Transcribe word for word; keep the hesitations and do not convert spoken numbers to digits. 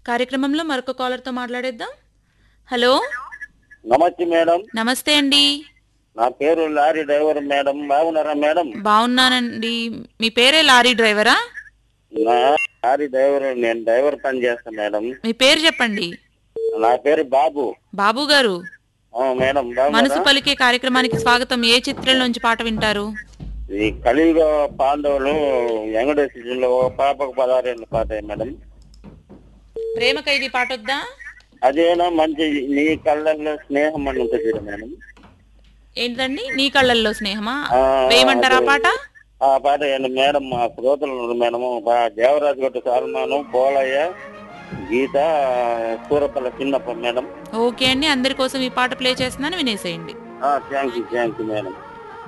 కార్యక్రమంలో మరొక కాలర్తో మాట్లాడేద్దాం. హలో, నమస్తే మేడం. నమస్తే అండి. నా పేరు లారీ డ్రైవర్ మేడం. బాగున్నారా మేడం? బాగున్నానండి. మీ పేరే లారీ డ్రైవరా? నా లారీ డ్రైవర్, నేను డ్రైవర్ పని చేస్తాను మేడం. మీ పేరు చెప్పండి. నా పేరు బాబు. బాబు గారు, ఆ, మేడం మనసు బాగున్నారా? పలికే కార్యక్రమానికి స్వాగతం. ఏ చిత్రంలోంచి పాట వింటారు? ఈ కలియుగ పాండవులు వెంకటేశ్వరంలో ఓ పాపకు పదహారేళ్ళ పాట మేడం. ప్రేమ ఖైదీ పాట వద్దా? అదేనా మంచి నీ కళ్ళల్లో స్నేహం అని ఉంటుంది చూడు మేడం. ఏంటండి, నీ కళ్ళల్లో స్నేహమా? ఆ, వేయమంటారా ఆ అదే. పాట? ఆ పాట ఏంటి మేడం? మా శ్రోతలు ఉన్నారు మేడము. బా- దేవరాజు గట్టు సల్మాను, పోలయ్య, గీత, సూరపల్ల చిన్నప్ప మేడం. ఓకే అండి, అందరి కోసం ఈ పాట ప్లే చేస్తున్నాను, వినేసేయండి. Thank you thank you madam.